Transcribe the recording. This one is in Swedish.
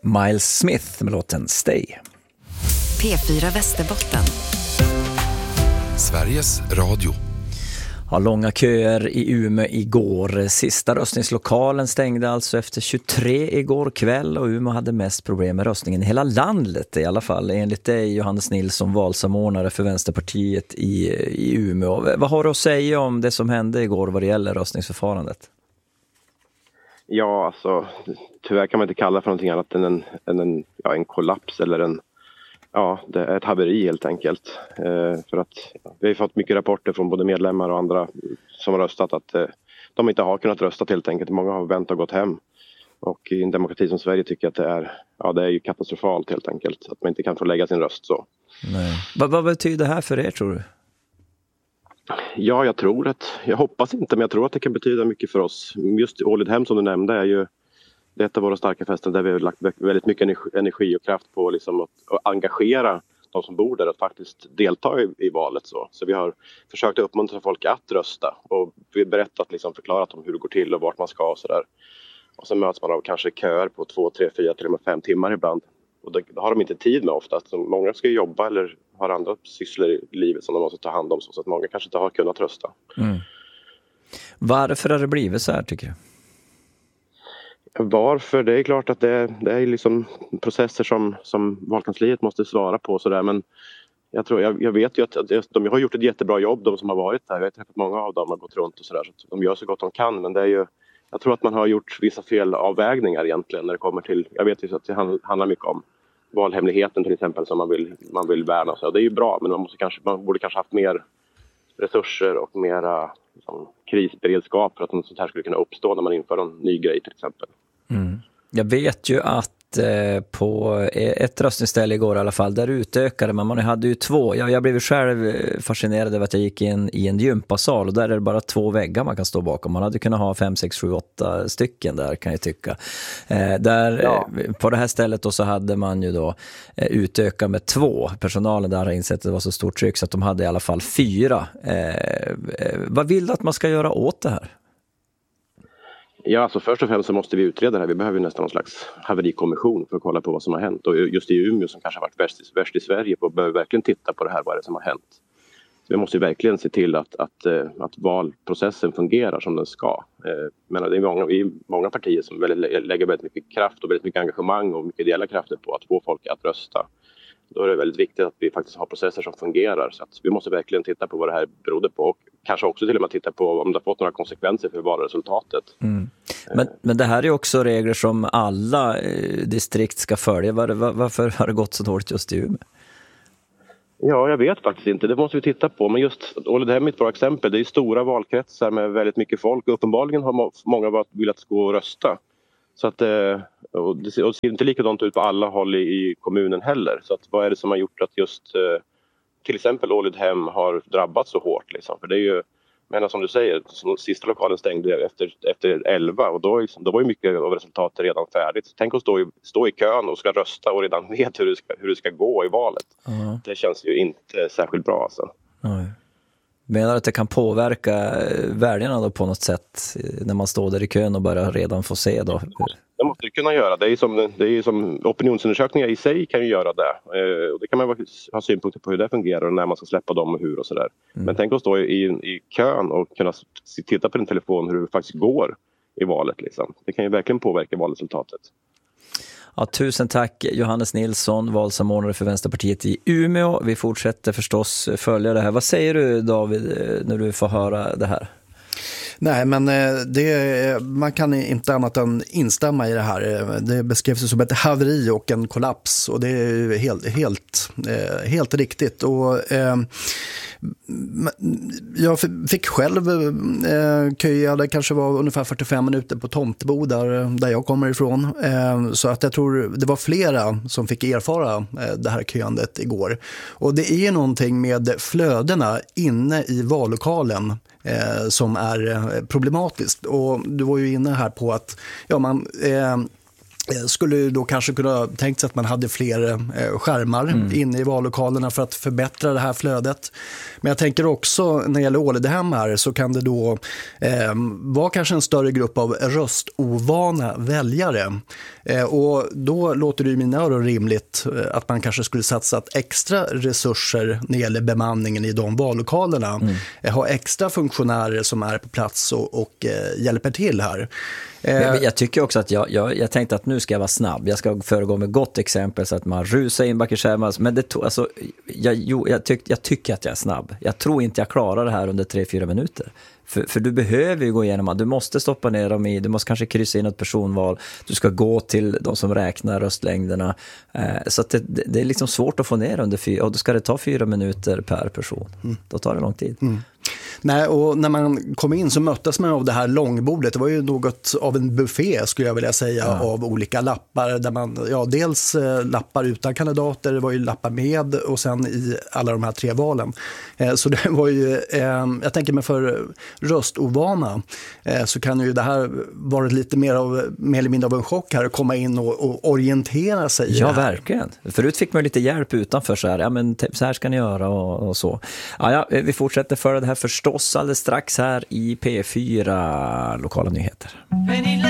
Miles Smith med låten Stay. P4 Västerbotten. Sveriges Radio. Ja, långa köer i Umeå igår. Sista röstningslokalen stängde alltså efter 23 igår kväll och Umeå hade mest problem med röstningen i hela landet i alla fall. Enligt dig, Johannes Nilsson, valsamordnare för Vänsterpartiet i Umeå. Vad har du att säga om det som hände igår vad det gäller röstningsförfarandet? Ja, alltså tyvärr kan man inte kalla det för någonting annat än en kollaps eller det är ett haveri helt enkelt. För att vi har fått mycket rapporter från både medlemmar och andra som har röstat att de inte har kunnat rösta helt enkelt. Många har väntat och gått hem. Och i en demokrati som Sverige tycker jag att det är ju katastrofalt helt enkelt. Att man inte kan få lägga sin röst så. Nej. Vad betyder det här för er, tror du? Ja, jag hoppas inte, men jag tror att det kan betyda mycket för oss. Just Ålidhem som du nämnde är ju ett av våra starka fester där vi har lagt väldigt mycket energi och kraft på liksom att engagera de som bor där att faktiskt delta i valet. Så vi har försökt uppmuntra folk att rösta och vi har berättat, liksom, förklarat om hur det går till och vart man ska och sådär. Och så möts man av kanske köer på 2, 3, 4 till och med 5 timmar ibland. Och det har de inte tid med ofta. Så många ska jobba eller har andra sysslor i livet som de måste ta hand om så att många kanske inte har kunnat rösta. Mm. Varför har det blivit så här, tycker du? Varför? Det är klart att det är liksom processer som valkansliet måste svara på sådär, men jag vet ju att de har gjort ett jättebra jobb, de som har varit där. Jag har träffat många av dem har gått runt och sådär, så de gör så gott de kan, men det är ju, jag tror att man har gjort vissa felavvägningar egentligen när det kommer till, jag vet ju att det handlar mycket om valhemligheten till exempel som man vill värna, så det är ju bra, men man borde kanske haft mer resurser och mera liksom, krisberedskap för att något sånt här skulle kunna uppstå när man inför en ny grej till exempel. Mm. Jag vet ju att på ett röstningsställe igår i alla fall, där utökade man hade ju 2. Jag blev själv fascinerad över att jag gick in i en gympasal och där är det bara 2 väggar man kan stå bakom. Man hade kunnat ha 5, 6, 7, 8 stycken där, kan jag tycka. På det här stället då så hade man ju då utökat med 2. Personalen där har insett att det var så stort tryck så att de hade i alla fall 4. Vad vill du att man ska göra åt det här? Ja, alltså först och främst så måste vi utreda det här. Vi behöver nästan någon slags haverikommission för att kolla på vad som har hänt. Och just i Umeå som kanske har varit värst i Sverige behöver verkligen titta på det här, vad är det som har hänt. Så vi måste verkligen se till att valprocessen fungerar som den ska. Men det är många partier som lägger väldigt mycket kraft och väldigt mycket engagemang och mycket ideella krafter på att få folk att rösta. Då är det väldigt viktigt att vi faktiskt har processer som fungerar. Så att vi måste verkligen titta på vad det här berodde på. Och kanske också till och med titta på om det har fått några konsekvenser för valresultatet. Mm. Men det här är också regler som alla distrikt ska följa. Varför har det gått så dåligt just i Umeå? Ja, jag vet faktiskt inte. Det måste vi titta på. Men just Ålidhem är ett bra exempel. Det är stora valkretsar med väldigt mycket folk. Och uppenbarligen har många velat gå och rösta. Så att, och det ser inte likadant ut på alla håll i kommunen heller. Så att, vad är det som har gjort att just till exempel Ålidhem har drabbats så hårt? Liksom? För det är ju, men som du säger, sista lokalen stängde efter 11 och då var ju mycket av resultatet redan färdigt. Tänk att stå i kön och ska rösta och redan vet hur det ska gå i valet. Uh-huh. Det känns ju inte särskilt bra alltså. Uh-huh. Menar att det kan påverka väljarna då på något sätt när man står där i kön och bara redan får se då? Det måste det kunna göra. Det är som opinionsundersökningar i sig kan ju göra det. Och det kan man ha synpunkter på hur det fungerar och när man ska släppa dem och hur och sådär. Mm. Men tänk att stå i kön och kunna titta på din telefon hur det faktiskt går i valet. Liksom. Det kan ju verkligen påverka valresultatet. Ja, tusen tack Johannes Nilsson, valsamordnare för Vänsterpartiet i Umeå. Vi fortsätter förstås följa det här. Vad säger du, David, när du får höra det här? Nej, men man kan inte annat än instämma i det här. Det beskrevs som ett haveri och en kollaps och det är helt riktigt. Och jag fick själv köa, det kanske var ungefär 45 minuter på Tomtebo där jag kommer ifrån. Så att jag tror det var flera som fick erfara det här köandet igår. Och det är ju någonting med flödena inne i vallokalen som är problematiskt. Och du var ju inne här på att man skulle då kanske kunna tänkt sig att man hade fler skärmar inne i vallokalerna för att förbättra det här flödet. Men jag tänker också när det gäller Ålidhem här så kan det då vara kanske en större grupp av röstovana väljare Och då låter det i mina öron rimligt att man kanske skulle satsa extra resurser när det gäller bemanningen i de vallokalerna. Ha extra funktionärer som är på plats och hjälper till här. Jag tycker också att jag tänkte att nu ska jag vara snabb. Jag ska föregå med gott exempel så att man rusar in bak i skärmen. Men det tog, alltså, jag tycker att jag är snabb. Jag tror inte jag klarar det här under 3-4 minuter. För du behöver ju gå igenom, du måste stoppa ner dem du måste kanske kryssa in ett personval, du ska gå till de som räknar röstlängderna. Så att det är liksom svårt att få ner under 4, och då ska det ta 4 minuter per person. Då tar det lång tid. Nej, och när man kom in så möttes man av det här långbordet. Det var ju något av en buffé skulle jag vilja säga, av olika lappar där man, dels lappar utan kandidater, det var ju lappar med, och sen i alla de här 3 valen. Så det var ju, jag tänker mig för röstovana så kan ju det här vara lite mer eller mindre av en chock här, att komma in och orientera sig. Ja, verkligen. Förut fick man lite hjälp utanför så här, ja men så här ska ni göra och så. Ja, vi fortsätter för det här förstås alldeles strax här i P4 Lokala nyheter.